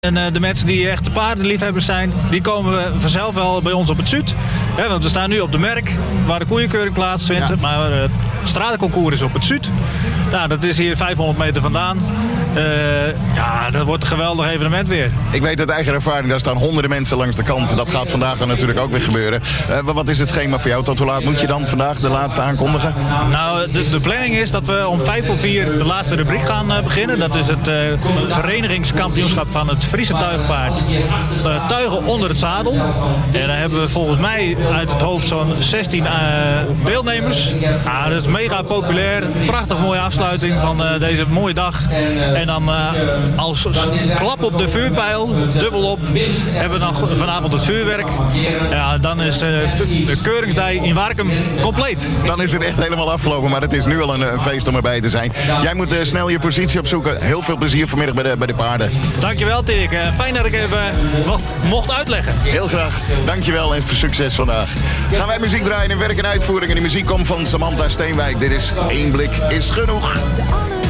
En de mensen die echt de paardenliefhebbers zijn, die komen vanzelf wel bij ons op het zuid. Want we staan nu op de Merk, waar de koeienkeuring plaatsvindt. Ja. Maar het stratenconcours is op het zuid. Nou, dat is hier 500 meter vandaan. Dat wordt een geweldig evenement weer. Ik weet uit eigen ervaring, daar staan honderden mensen langs de kant. Dat gaat vandaag dan natuurlijk ook weer gebeuren. Wat is het schema voor jou? Tot hoe laat moet je dan vandaag de laatste aankondigen? Nou, de planning is dat we om 3:55 de laatste rubriek gaan beginnen. Dat is het verenigingskampioenschap van het Friese tuigpaard. Tuigen onder het zadel. En daar hebben we volgens mij uit het hoofd zo'n 16 deelnemers. Dat is mega populair. Prachtig mooie afsluiting van deze mooie dag. En dan als klap op de vuurpijl, dubbelop, hebben we dan vanavond het vuurwerk. Ja, dan is de keuringsdij in Warkum compleet. Dan is het echt helemaal afgelopen, maar het is nu al een feest om erbij te zijn. Jij moet snel je positie opzoeken. Heel veel plezier vanmiddag bij de paarden. Dankjewel, Dirk. Fijn dat ik even mocht uitleggen. Heel graag. Dankjewel en succes vandaag. Gaan wij muziek draaien in werk en uitvoering. En die muziek komt van Samantha Steenwijk. Dit is 1 blik is genoeg.